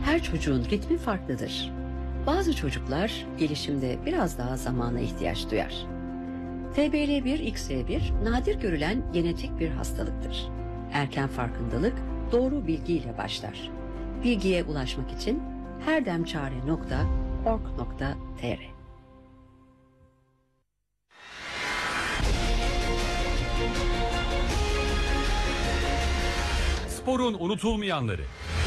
Her çocuğun ritmi farklıdır. Bazı çocuklar gelişimde biraz daha zamana ihtiyaç duyar. TBL1-XY1 nadir görülen genetik bir hastalıktır. Erken farkındalık doğru bilgiyle başlar. Bilgiye ulaşmak için herdemçare.org.tr. Sporun unutulmayanları.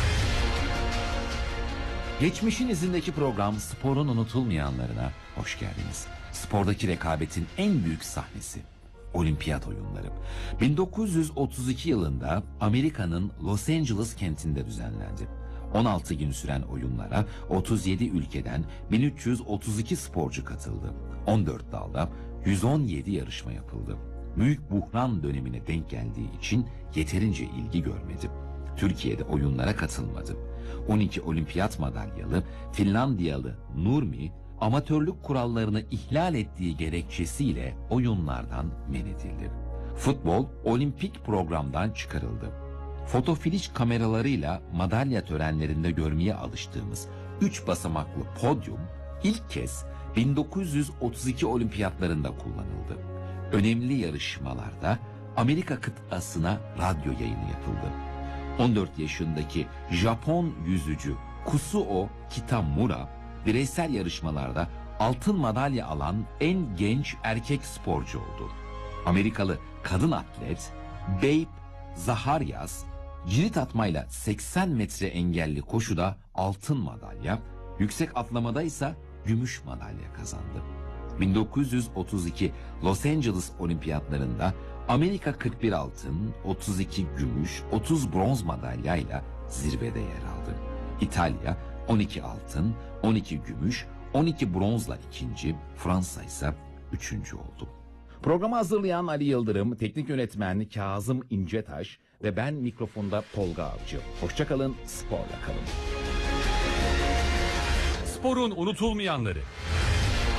Geçmişin izindeki program Sporun Unutulmayanlarına hoş geldiniz. Spordaki rekabetin en büyük sahnesi Olimpiyat Oyunları. 1932 yılında Amerika'nın Los Angeles kentinde düzenlendi. 16 gün süren oyunlara 37 ülkeden 1332 sporcu katıldı. 14 dalda 117 yarışma yapıldı. Büyük buhran dönemine denk geldiği için yeterince ilgi görmedi. Türkiye'de oyunlara katılmadı. 12 olimpiyat madalyalı Finlandiyalı Nurmi, amatörlük kurallarını ihlal ettiği gerekçesiyle oyunlardan men edildi. Futbol olimpik programdan çıkarıldı. Fotofiliş kameralarıyla madalya törenlerinde görmeye alıştığımız 3 basamaklı podyum ilk kez 1932 olimpiyatlarında kullanıldı. Önemli yarışmalarda Amerika kıtasına radyo yayını yapıldı. 14 yaşındaki Japon yüzücü Kusuo Kitamura, bireysel yarışmalarda altın madalya alan en genç erkek sporcu oldu. Amerikalı kadın atlet Babe Zaharias, cirit atmayla 80 metre engelli koşuda altın madalya, yüksek atlamada ise gümüş madalya kazandı. 1932 Los Angeles Olimpiyatlarında Amerika 41 altın, 32 gümüş, 30 bronz madalyayla zirvede yer aldı. İtalya 12 altın, 12 gümüş, 12 bronzla ikinci, Fransa ise üçüncü oldu. Programı hazırlayan Ali Yıldırım, teknik yönetmen Kazım İncetaş ve ben mikrofonda Tolga Avcı. Hoşça kalın, sporla kalın. Sporun unutulmayanları.